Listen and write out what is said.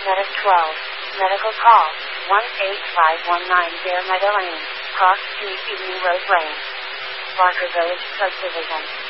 Medic 12. Medical call. 18519 Meadow Lane. Cross Street, Evening Road Lane. Barker Village Subdivision.